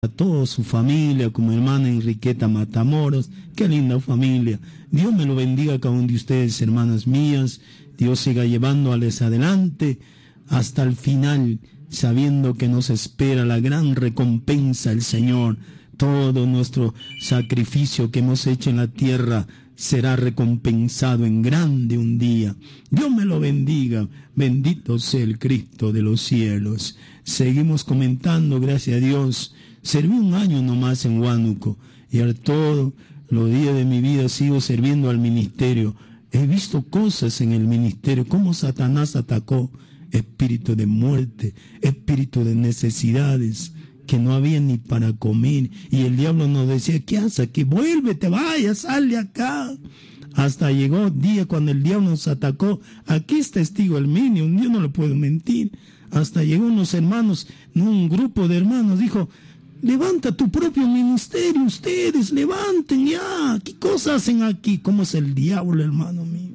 a toda su familia, como hermana Enriqueta Matamoros. Qué linda familia. Dios me lo bendiga a cada uno de ustedes, hermanas mías. Dios siga llevándoles adelante hasta el final, sabiendo que nos espera la gran recompensa del Señor. Todo nuestro sacrificio que hemos hecho en la tierra será recompensado en grande un día. Dios me lo bendiga. Bendito sea el Cristo de los cielos. Seguimos comentando, gracias a Dios. Serví un año nomás en Huánuco y a todos los días de mi vida sigo sirviendo al ministerio. He visto cosas en el ministerio, cómo Satanás atacó, espíritu de muerte, espíritu de necesidades, que no había ni para comer. Y el diablo nos decía, ¿qué haces aquí? Vuélvete, vaya, sal de acá. Hasta llegó el día cuando el diablo nos atacó. Aquí es testigo el mío, yo no le puedo mentir. Hasta llegó unos hermanos, un grupo de hermanos, dijo, levanta tu propio ministerio, ustedes, levanten ya. ¿Qué cosas hacen aquí? ¿Cómo es el diablo, hermano mío?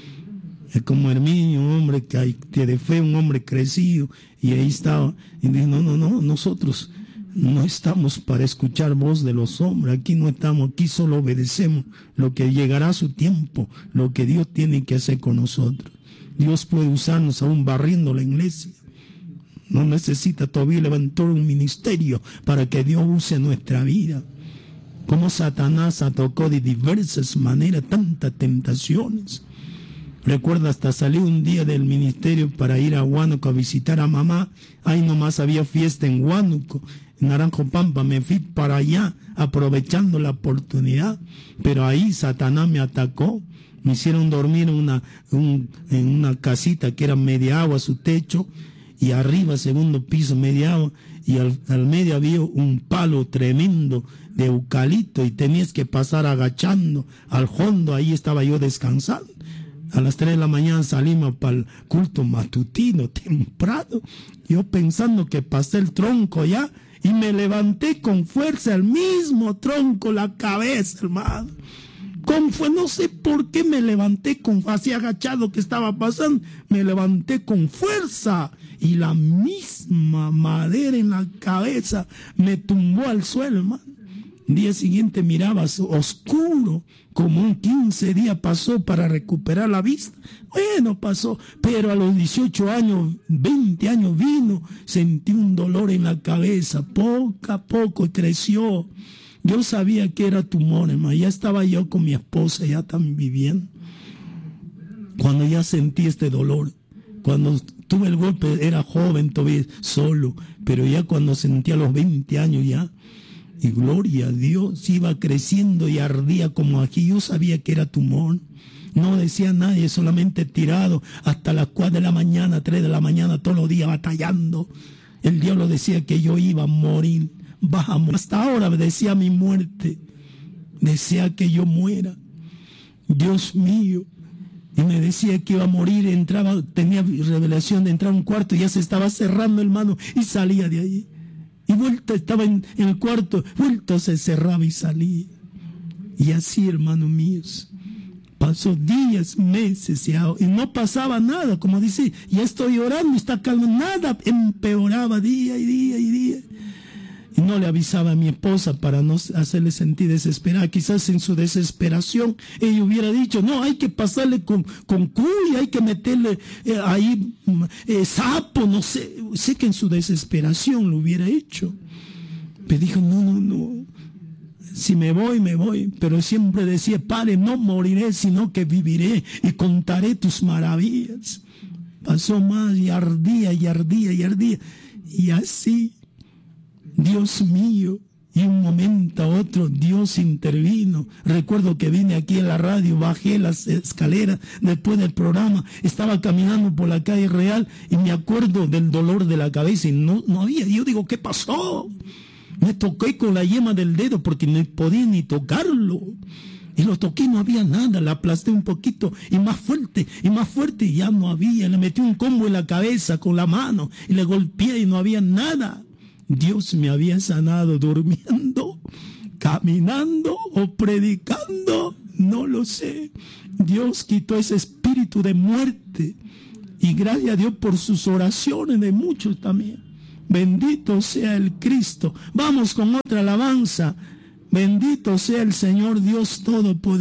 Es como Herminio, un hombre que de fe, un hombre crecido, y ahí estaba, y dijo, no, nosotros no estamos para escuchar voz de los hombres, aquí no estamos, aquí solo obedecemos lo que llegará a su tiempo, lo que Dios tiene que hacer con nosotros. Dios puede usarnos aún barriendo la iglesia. No necesita todavía levantar un ministerio para que Dios use nuestra vida. Como Satanás atacó de diversas maneras tantas tentaciones. Recuerdo hasta salí un día del ministerio para ir a Huánuco a visitar a mamá. Ahí nomás había fiesta en Huánuco, en Naranjo Pampa. Me fui para allá aprovechando la oportunidad. Pero ahí Satanás me atacó. Me hicieron dormir en una casita que era media agua su techo. Y arriba, segundo piso, media agua, y al medio había un palo tremendo de eucalipto y tenías que pasar agachando al fondo. Ahí estaba yo descansando. A las 3 de la mañana salimos para el culto matutino, temprano. Yo pensando que pasé el tronco ya, y me levanté con fuerza, el mismo tronco, la cabeza, hermano. No sé por qué me levanté así agachado que estaba pasando, me levanté con fuerza y la misma madera en la cabeza me tumbó al suelo, hermano. El día siguiente miraba oscuro, como un 15 días pasó para recuperar la vista. Bueno, pasó, pero a los 18 años, 20 años vino, sentí un dolor en la cabeza, poco a poco creció. Yo sabía que era tumor, hermano. Ya estaba yo con mi esposa, ya también viviendo. Cuando ya sentí este dolor, cuando tuve el golpe, era joven todavía, solo, pero ya cuando sentí a los 20 años ya, y gloria a Dios, iba creciendo y ardía como aquí. Yo sabía que era tumor. No decía nadie, solamente tirado hasta las 4 de la mañana, 3 de la mañana, todos los días batallando. El diablo decía que yo iba a morir. Vamos, hasta ahora decía mi muerte, desea que yo muera, Dios mío, y me decía que iba a morir. Entraba, tenía revelación de entrar a un cuarto, ya se estaba cerrando, hermano, y salía de ahí, y vuelta estaba en el cuarto, vuelta se cerraba y salía, y así, hermanos míos, pasó días, meses, y no pasaba nada, como dice, ya estoy orando, está calmo, nada, empeoraba día y día y día. Y no le avisaba a mi esposa para no hacerle sentir desesperada. Quizás en su desesperación ella hubiera dicho, no, hay que pasarle con cuya, hay que meterle ahí sapo, no sé. Sé que en su desesperación lo hubiera hecho. Pero dijo, no. Si me voy. Pero siempre decía, Padre, no moriré, sino que viviré y contaré tus maravillas. Pasó más y ardía. Y así, Dios mío, y un momento a otro Dios intervino. Recuerdo que vine aquí en la radio, bajé las escaleras después del programa, estaba caminando por la calle Real y me acuerdo del dolor de la cabeza y no había. Yo digo, ¿qué pasó? Me toqué con la yema del dedo porque no podía ni tocarlo. Y lo toqué y no había nada, le aplasté un poquito y más fuerte y ya no había. Le metí un combo en la cabeza con la mano y le golpeé y no había nada. Dios me había sanado durmiendo, caminando o predicando, no lo sé. Dios quitó ese espíritu de muerte y gracias a Dios por sus oraciones de muchos también. Bendito sea el Cristo. Vamos con otra alabanza. Bendito sea el Señor Dios Todopoderoso.